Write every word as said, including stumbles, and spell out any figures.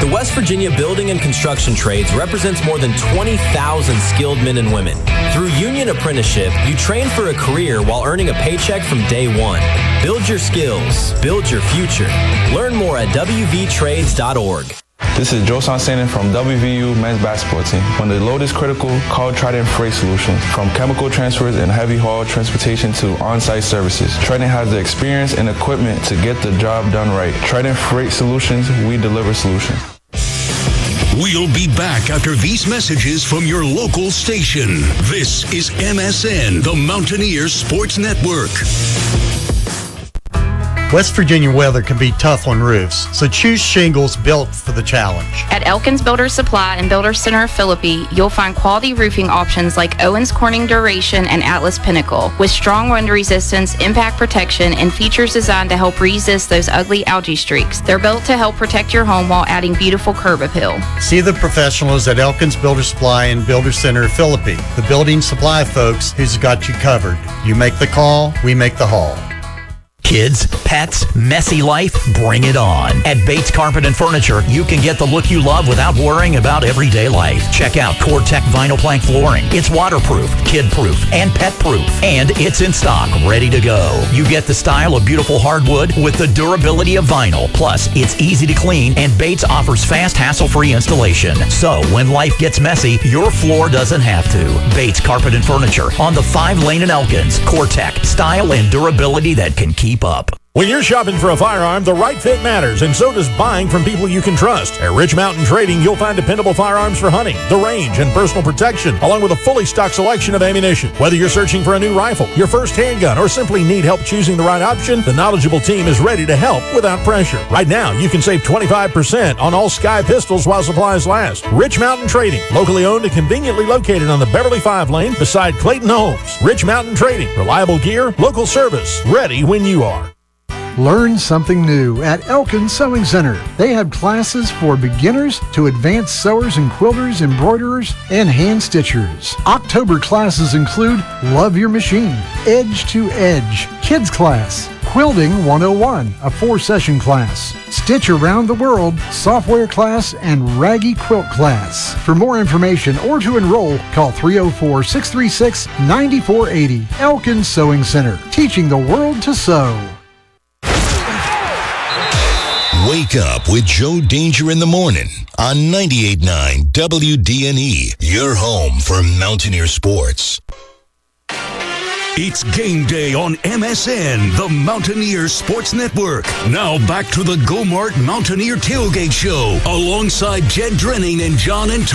The West Virginia Building and Construction Trades represents more than twenty thousand skilled men and women. Through union apprenticeship, you train for a career while earning a paycheck from day one. Build your skills. Build your future. Learn more at w v trades dot org. This is Joe Sansanin from W V U men's basketball team. When the load is critical, call Trident Freight Solutions. From chemical transfers and heavy haul transportation to on-site services, Trident has the experience and equipment to get the job done right. Trident Freight Solutions, we deliver solutions. We'll be back after these messages from your local station. This is M S N, the Mountaineer Sports Network. West Virginia weather can be tough on roofs, so choose shingles built for the challenge. At Elkins Builders Supply and Builder Center of Philippi, you'll find quality roofing options like Owens Corning Duration and Atlas Pinnacle, with strong wind resistance, impact protection, and features designed to help resist those ugly algae streaks. They're built to help protect your home while adding beautiful curb appeal. See the professionals at Elkins Builder Supply and Builder Center of Philippi, the building supply folks who's got you covered. You make the call, we make the haul. Kids, pets, messy life, bring it on. At Bates Carpet and Furniture, you can get the look you love without worrying about everyday life. Check out CoreTech Vinyl Plank Flooring. It's waterproof, kid-proof, and pet-proof. And it's in stock, ready to go. You get the style of beautiful hardwood with the durability of vinyl. Plus, it's easy to clean, and Bates offers fast, hassle-free installation. So, when life gets messy, your floor doesn't have to. Bates Carpet and Furniture on the five lane in Elkins. CoreTech, style and durability that can keep up. When you're shopping for a firearm, the right fit matters, and so does buying from people you can trust. At Rich Mountain Trading, you'll find dependable firearms for hunting, the range, and personal protection, along with a fully stocked selection of ammunition. Whether you're searching for a new rifle, your first handgun, or simply need help choosing the right option, the knowledgeable team is ready to help without pressure. Right now, you can save twenty-five percent on all Sky pistols while supplies last. Rich Mountain Trading, locally owned and conveniently located on the Beverly five lane beside Clayton Homes. Rich Mountain Trading, reliable gear, local service, ready when you are. Learn something new at Elkins Sewing Center. They have classes for beginners to advanced sewers and quilters, embroiderers, and hand stitchers. October classes include Love Your Machine, Edge to Edge, Kids Class, Quilting one oh one, a four-session class, Stitch Around the World, Software Class, and Raggy Quilt Class. For more information or to enroll, call three oh four, six three six, nine four eight oh. Elkins Sewing Center, teaching the world to sew. Wake up with Joe Danger in the morning on ninety-eight point nine W D N E, your home for Mountaineer sports. It's game day on M S N, the Mountaineer Sports Network. Now back to the Go-Mart Mountaineer Tailgate Show alongside Jed Drenning and John and